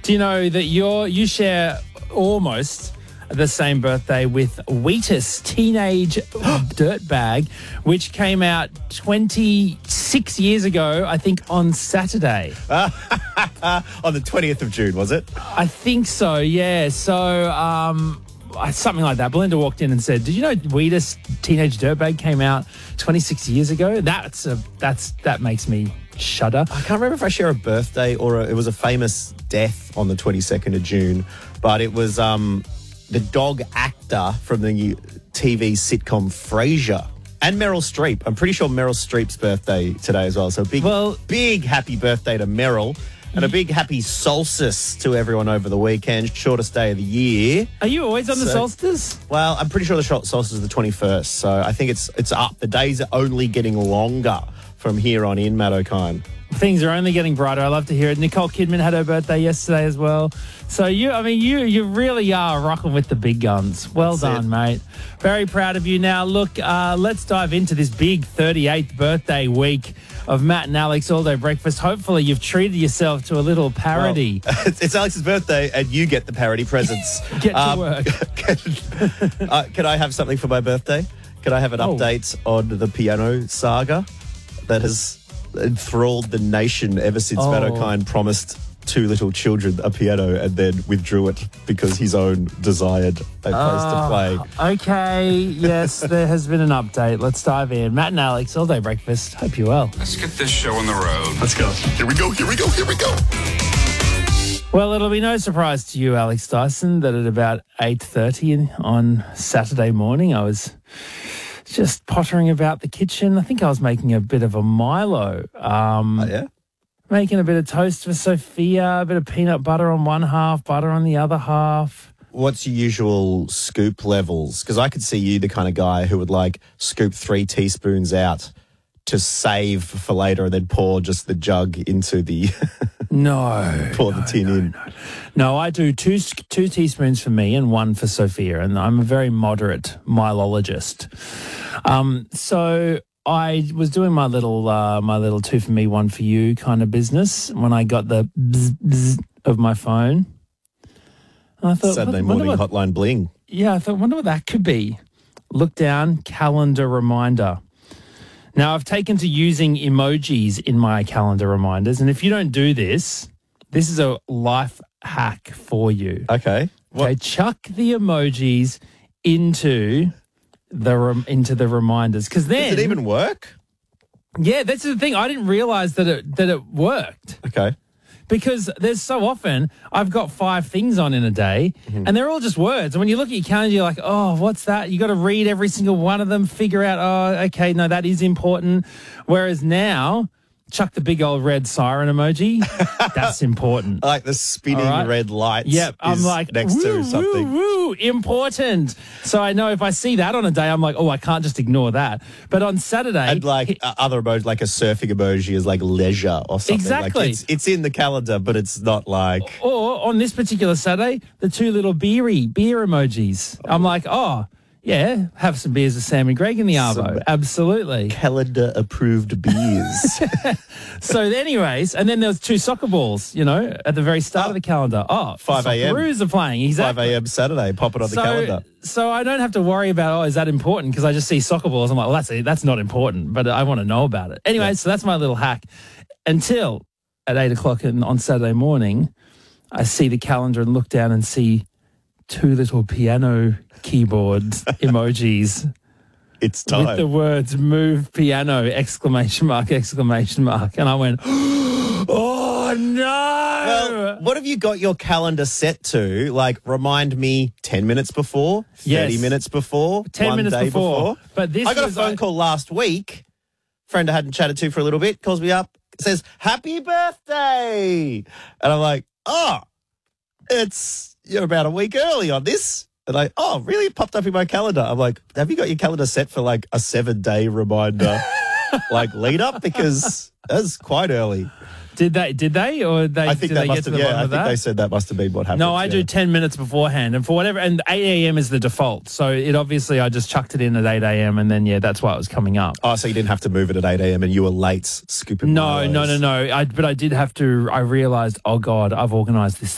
Do you know that you share almost the same birthday with Wheatus Teenage Dirtbag, which came out 26 years ago, I think, on Saturday. On the 20th of June, was it? I think so, yeah. So, something like that. Belinda walked in and said, "Did you know Wheatus Teenage Dirtbag came out 26 years ago?" That makes me shudder. I can't remember if I share a birthday or it was a famous death on the 22nd of June, but it was the dog actor from the TV sitcom Frasier and Meryl Streep. I'm pretty sure Meryl Streep's birthday today as well. So big happy birthday to Meryl. And a big happy solstice to everyone over the weekend. Shortest day of the year. Are you always on the solstice? Well, I'm pretty sure the solstice is the 21st. So I think it's up. The days are only getting longer from here on in, Matt O'Kine. Things are only getting brighter. I love to hear it. Nicole Kidman had her birthday yesterday as well. So you really are rocking with the big guns. Well done, mate. Very proud of you. Now, look, let's dive into this big 38th birthday week of Matt and Alex All Day Breakfast. Hopefully you've treated yourself to a little parody. Well, it's Alex's birthday and you get the parody presents. Get to work. Can I have something for my birthday? Can I have an update on the piano saga that has enthralled the nation ever since Matt O'Kine promised two little children a piano and then withdrew it because his own desired a place to play? Okay, yes, there has been an update. Let's dive in. Matt and Alex, All Day Breakfast. Hope you're well. Let's get this show on the road. Let's go. Here we go. Well, it'll be no surprise to you, Alex Dyson, that at about 8:30 on Saturday morning, I was just pottering about the kitchen. I think I was making a bit of a Milo. Making a bit of toast for Sophia, a bit of peanut butter on one half, butter on the other half. What's your usual scoop levels? Because I could see you the kind of guy who would scoop 3 teaspoons out to save for later and then pour just the jug into the pour the tin in. No, I do two teaspoons for me and 1 for Sophia, and I'm a very moderate Milologist. So I was doing my little 2 for me, 1 for you kind of business when I got the bzz, bzz of my phone. And I thought, Saturday morning hotline bling. Yeah, I thought, wonder what that could be. Look down, calendar reminder. Now, I've taken to using emojis in my calendar reminders, and if you don't do this, this is a life hack for you. Okay. Okay, chuck the emojis into the reminders, because then does it even work? Yeah, that's the thing. I didn't realize that it worked. Okay. Because there's so often I've got 5 things on in a day and they're all just words. And when you look at your calendar, you're like, oh, what's that? You got to read every single one of them, figure out, oh, okay, no, that is important. Whereas now, chuck the big old red siren emoji. That's important. I like the spinning red lights. Yep. I'm like, next to something. Woo, important. So I know if I see that on a day, I'm like, oh, I can't just ignore that. But on Saturday. And other emojis, like a surfing emoji is like leisure or something. Exactly. It's in the calendar, but it's not like. Or on this particular Saturday, the 2 little beer emojis. I'm like, oh, yeah, have some beers with Sam and Greg in the Arvo. Absolutely. Calendar-approved beers. So anyways, and then there was 2 soccer balls, at the very start of the calendar. Oh, 5 a.m. Socceroos are playing. Exactly. 5 a.m. Saturday, pop it on the calendar. So I don't have to worry about, is that important? Because I just see soccer balls. I'm like, well, that's not important, but I want to know about it. Anyway, So that's my little hack. Until at 8 o'clock on Saturday morning, I see the calendar and look down and see 2 little piano keyboard emojis. It's time. With the words "move piano!" ! And I went, oh no! Well, what have you got your calendar set to? Like, remind me 10 minutes before, 30 minutes before, 10 minutes before. But I got a phone call last week. Friend I hadn't chatted to for a little bit calls me up, says, "Happy birthday!" And I'm like, oh, you're about a week early on this. And oh, really? It popped up in my calendar. I'm like, have you got your calendar set for like a 7-day reminder, lead up? Because that's quite early. Did they? Or I think did they get to the bottom of that? I think they said that must have been what happened. No, I do 10 minutes beforehand. And for whatever, and 8 a.m. is the default. So it obviously, I just chucked it in at 8 a.m. and then, that's why it was coming up. Oh, so you didn't have to move it at 8 a.m. and you were late scooping No. But I did have to, I realized, oh God, I've organized this